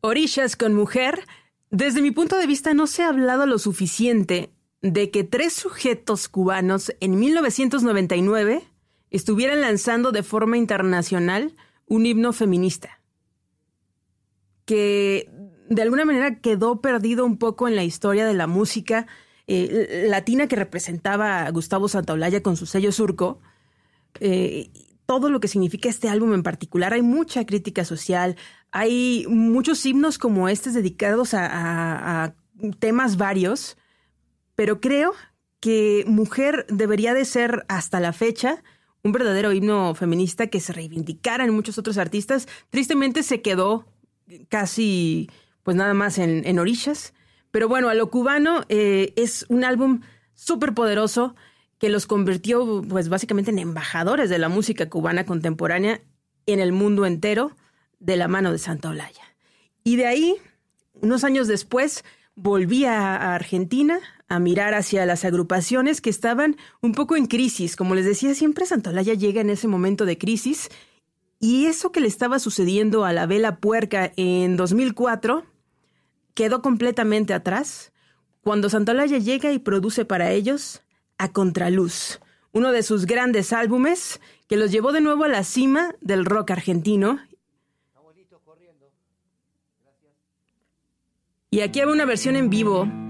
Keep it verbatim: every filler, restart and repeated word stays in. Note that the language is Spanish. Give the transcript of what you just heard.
Orishas con Mujer. Desde mi punto de vista no se ha hablado lo suficiente de que tres sujetos cubanos en mil novecientos noventa y nueve estuvieran lanzando de forma internacional un himno feminista, que de alguna manera quedó perdido un poco en la historia de la música eh, latina que representaba a Gustavo Santaolalla con su sello Surco. Eh, todo lo que significa este álbum en particular. Hay mucha crítica social, hay muchos himnos como estos dedicados a, a, a temas varios, pero creo que Mujer debería de ser hasta la fecha un verdadero himno feminista que se reivindicara en muchos otros artistas. Tristemente se quedó casi pues nada más en, en Orishas, pero bueno, a lo cubano eh, es un álbum súper poderoso que los convirtió pues básicamente en embajadores de la música cubana contemporánea en el mundo entero de la mano de Santaolalla. Y de ahí, unos años después, volví a Argentina a mirar hacia las agrupaciones que estaban un poco en crisis. Como les decía, siempre Santaolalla llega en ese momento de crisis, y eso que le estaba sucediendo a La Vela Puerca en dos mil cuatro quedó completamente atrás cuando Santaolalla llega y produce para ellos A Contraluz, uno de sus grandes álbumes que los llevó de nuevo a la cima del rock argentino. Y aquí hay una versión en vivo